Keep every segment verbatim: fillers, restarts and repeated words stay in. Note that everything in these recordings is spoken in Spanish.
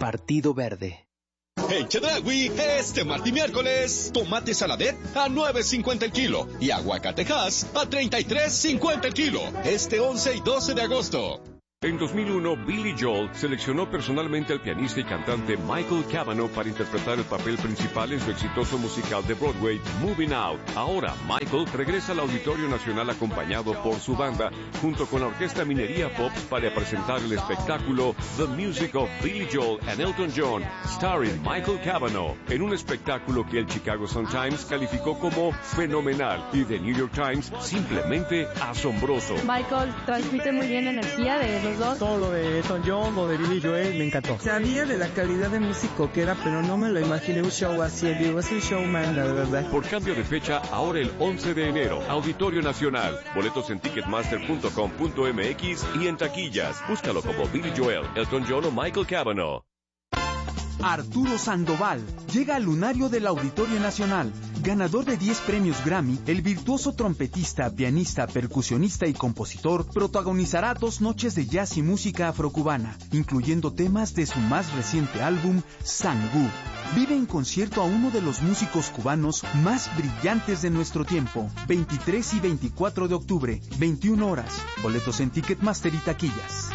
Partido Verde. En Chedraui, este martes y miércoles, tomate saladet a nueve cincuenta el kilo y aguacatejas a treinta y tres cincuenta el kilo. Este once y doce de agosto. En dos mil uno, Billy Joel seleccionó personalmente al pianista y cantante Michael Cavanaugh para interpretar el papel principal en su exitoso musical de Broadway, Moving Out. Ahora, Michael regresa al Auditorio Nacional acompañado por su banda, junto con la Orquesta Minería Pop, para presentar el espectáculo The Music of Billy Joel and Elton John, starring Michael Cavanaugh, en un espectáculo que el Chicago Sun-Times calificó como fenomenal y The New York Times simplemente asombroso. Michael transmite muy bien energía de los dos. Todo lo de Elton John, lo de Billy Joel, me encantó. Sabía de la calidad de músico que era, pero no me lo imaginé un show así. El vivo es un showman, la verdad. Por cambio de fecha, ahora el once de enero, Auditorio Nacional. Boletos en ticketmaster punto com punto m x y en taquillas. Búscalo como Billy Joel, Elton John o Michael Cavanaugh. Arturo Sandoval llega al lunario del Auditorio Nacional. Ganador de diez premios Grammy, el virtuoso trompetista, pianista, percusionista y compositor protagonizará dos noches de jazz y música afrocubana, incluyendo temas de su más reciente álbum, Sangú. Vive en concierto a uno de los músicos cubanos más brillantes de nuestro tiempo. veintitrés y veinticuatro de octubre, veintiuna horas. Boletos en Ticketmaster y taquillas.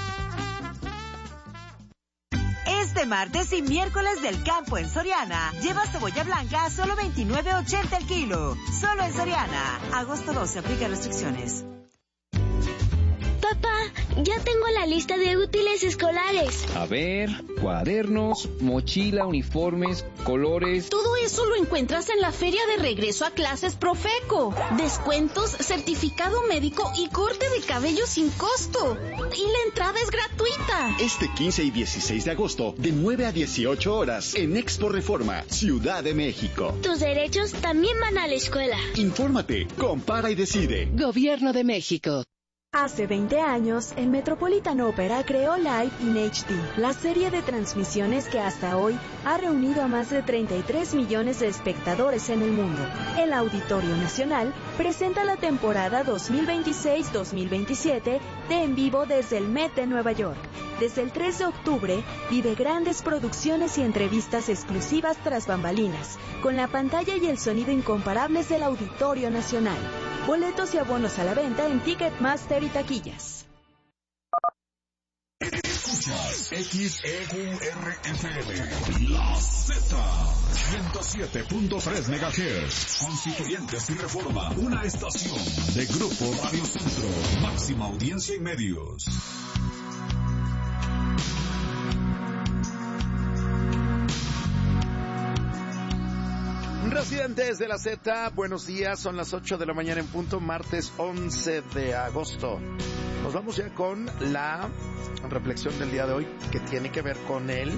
Este martes y miércoles del campo en Soriana, lleva cebolla blanca a solo veintinueve ochenta el kilo. Solo en Soriana. Agosto doce, aplica restricciones. Papá, ya tengo la lista de útiles escolares. A ver, cuadernos, mochila, uniformes, colores. Todo eso lo encuentras en la Feria de Regreso a Clases Profeco. Descuentos, certificado médico y corte de cabello sin costo. Y la entrada es gratuita. Este quince y dieciséis de agosto, de nueve a dieciocho horas, en Expo Reforma, Ciudad de México. Tus derechos también van a la escuela. Infórmate, compara y decide. Gobierno de México. Hace veinte años, el Metropolitan Opera creó Live in H D, la serie de transmisiones que hasta hoy ha reunido a más de treinta y tres millones de espectadores en el mundo. El Auditorio Nacional presenta la temporada dos mil veintiséis dos mil veintisiete de En Vivo desde el Met de Nueva York. Desde el tres de octubre, vive grandes producciones y entrevistas exclusivas tras bambalinas, con la pantalla y el sonido incomparables del Auditorio Nacional. Boletos y abonos a la venta en Ticketmaster y taquillas. Escuchas X E U R F M, La Z, ciento siete punto tres megahertz. Constituyentes y Reforma, una estación de Grupo Radio Centro, máxima audiencia en medios. Residentes de la Z, buenos días, son las ocho de la mañana en punto, martes once de agosto. Nos vamos ya con la reflexión del día de hoy, que tiene que ver con él.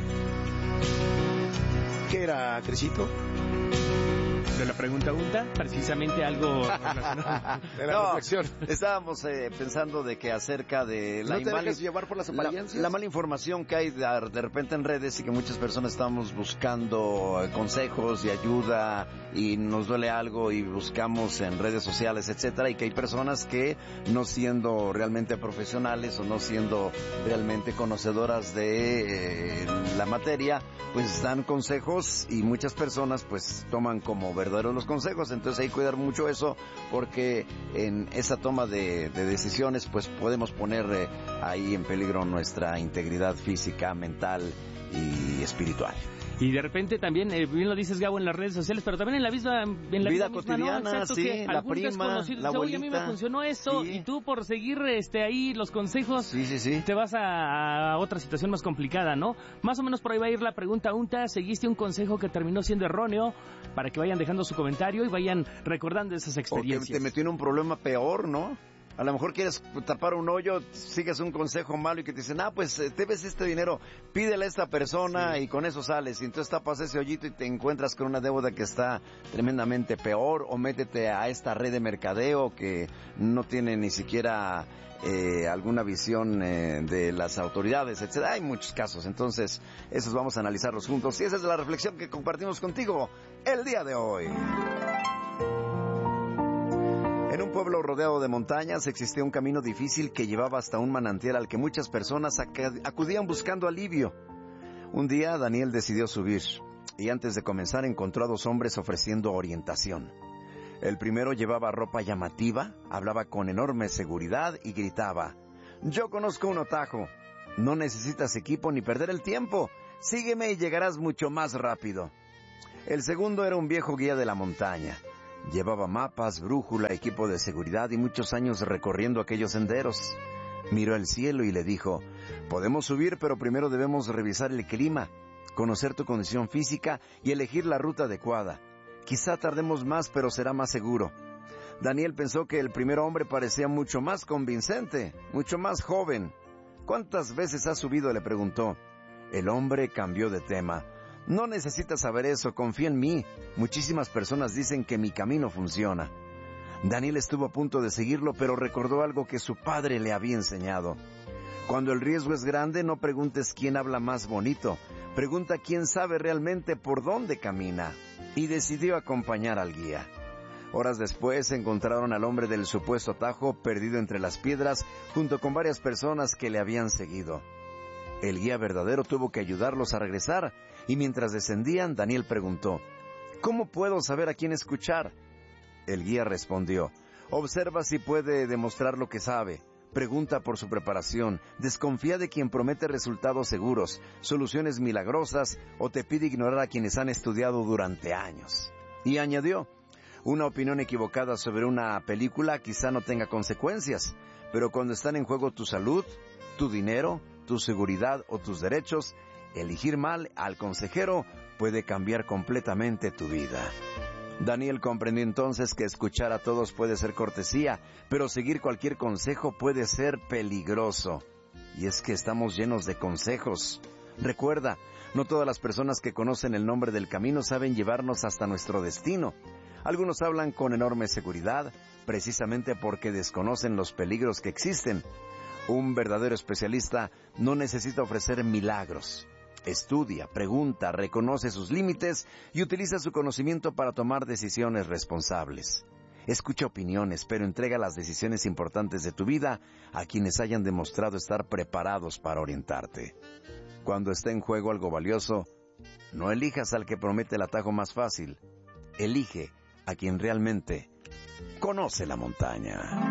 ¿Qué era, Crisito? De la pregunta unta, precisamente algo relacionado. De la no, reflexión. Estábamos eh, pensando de que acerca de la, ¿No te mal, dejes llevar por las apariencias? La, la mala información que hay de, de repente en redes y que muchas personas estamos buscando eh, consejos y ayuda y nos duele algo y buscamos en redes sociales, etcétera, y que hay personas que no siendo realmente profesionales o no siendo realmente conocedoras de eh, la materia, pues dan consejos y muchas personas pues toman como verdaderos los consejos. Entonces hay que cuidar mucho eso, porque en esa toma de, de decisiones pues podemos poner eh, ahí en peligro nuestra integridad física, mental y espiritual. Y de repente también, eh, bien lo dices, Gabo, en las redes sociales, pero también en la misma, en la vida misma cotidiana, misma, ¿no? Exacto, sí, que la prima, la abuelita. Oye, a mí me funcionó eso, sí. Y tú por seguir este ahí los consejos, sí, sí, sí. te vas a, a otra situación más complicada, ¿no? Más o menos por ahí va a ir la pregunta unta. ¿Seguiste un consejo que terminó siendo erróneo? Para que vayan dejando su comentario y vayan recordando esas experiencias. O que te metió en un problema peor, ¿no? A lo mejor quieres tapar un hoyo, sigues un consejo malo y que te dicen, ah, pues te ves este dinero, pídele a esta persona, sí, y con eso sales. Y entonces tapas ese hoyito y te encuentras con una deuda que está tremendamente peor, o métete a esta red de mercadeo que no tiene ni siquiera eh, alguna visión eh, de las autoridades, etcétera. Hay muchos casos, entonces esos vamos a analizarlos juntos. Y esa es la reflexión que compartimos contigo el día de hoy. En un pueblo rodeado de montañas existía un camino difícil que llevaba hasta un manantial al que muchas personas acudían buscando alivio. Un día Daniel decidió subir y antes de comenzar encontró a dos hombres ofreciendo orientación. El primero llevaba ropa llamativa, hablaba con enorme seguridad y gritaba: «Yo conozco un atajo. No necesitas equipo ni perder el tiempo. Sígueme y llegarás mucho más rápido». El segundo era un viejo guía de la montaña. Llevaba mapas, brújula, equipo de seguridad y muchos años recorriendo aquellos senderos. Miró el cielo y le dijo: «Podemos subir, pero primero debemos revisar el clima, conocer tu condición física y elegir la ruta adecuada. Quizá tardemos más, pero será más seguro». Daniel pensó que el primer hombre parecía mucho más convincente, mucho más joven. «¿Cuántas veces has subido?», le preguntó. El hombre cambió de tema. «No necesitas saber eso, confía en mí. Muchísimas personas dicen que mi camino funciona». Daniel estuvo a punto de seguirlo, pero recordó algo que su padre le había enseñado. Cuando el riesgo es grande, no preguntes quién habla más bonito. Pregunta quién sabe realmente por dónde camina. Y decidió acompañar al guía. Horas después encontraron al hombre del supuesto atajo perdido entre las piedras junto con varias personas que le habían seguido. El guía verdadero tuvo que ayudarlos a regresar y mientras descendían, Daniel preguntó: «¿Cómo puedo saber a quién escuchar?». El guía respondió: «Observa si puede demostrar lo que sabe. Pregunta por su preparación. Desconfía de quien promete resultados seguros, soluciones milagrosas o te pide ignorar a quienes han estudiado durante años». Y añadió: «Una opinión equivocada sobre una película quizá no tenga consecuencias, pero cuando están en juego tu salud, tu dinero, tu seguridad o tus derechos, elegir mal al consejero puede cambiar completamente tu vida». Daniel comprendió entonces que escuchar a todos puede ser cortesía, pero seguir cualquier consejo puede ser peligroso. Y es que estamos llenos de consejos. Recuerda, no todas las personas que conocen el nombre del camino saben llevarnos hasta nuestro destino. Algunos hablan con enorme seguridad, precisamente porque desconocen los peligros que existen. Un verdadero especialista no necesita ofrecer milagros. Estudia, pregunta, reconoce sus límites y utiliza su conocimiento para tomar decisiones responsables. Escucha opiniones, pero entrega las decisiones importantes de tu vida a quienes hayan demostrado estar preparados para orientarte. Cuando esté en juego algo valioso, no elijas al que promete el atajo más fácil. Elige a quien realmente conoce la montaña.